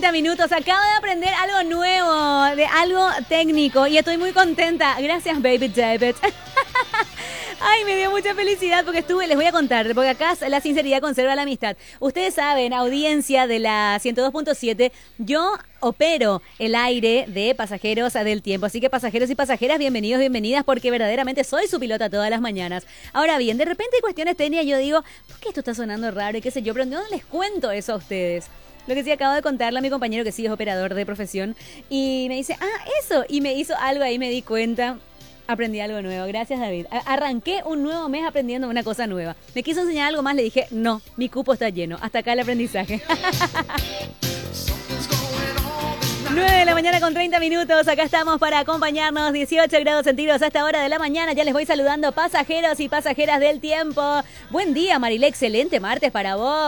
30 minutos. Acabo de aprender algo nuevo, de algo técnico y estoy muy contenta. Gracias, baby David. Ay, me dio mucha felicidad porque les voy a contar, porque acá la sinceridad conserva la amistad. Ustedes saben, audiencia de la 102.7, yo opero el aire de Pasajeros del Tiempo. Así que pasajeros y pasajeras, bienvenidos, bienvenidas, porque verdaderamente soy su pilota todas las mañanas. Ahora bien, de repente hay cuestiones técnicas, yo digo, ¿por qué esto está sonando raro? Y qué sé yo, pero no les cuento eso a ustedes. Lo que sí acabo de contarle a mi compañero que sí es operador de profesión y me dice, eso, y me hizo algo ahí, me di cuenta. Aprendí algo nuevo. Gracias, David. Arranqué un nuevo mes aprendiendo una cosa nueva. Me quiso enseñar algo más, le dije, no, mi cupo está lleno. Hasta acá el aprendizaje. 9 de la mañana con 30 minutos. Acá estamos para acompañarnos. 18 grados centígrados a esta hora de la mañana. Ya les voy saludando pasajeros y pasajeras del tiempo. Buen día, Marilé. Excelente martes para vos.